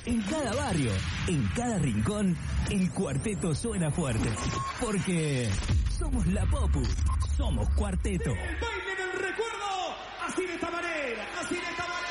En cada barrio, en cada rincón, el cuarteto suena fuerte. Porque somos la Popu, somos Cuarteto. El baile del recuerdo, así de esta manera, así de esta manera.